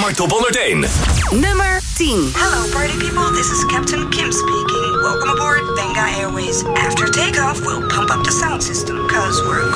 Zomer Top 101. Nummer 10. Hello party people, this is Captain Kim speaking. Welcome aboard Benga Airways. After takeoff, we'll pump up the sound system, cause we're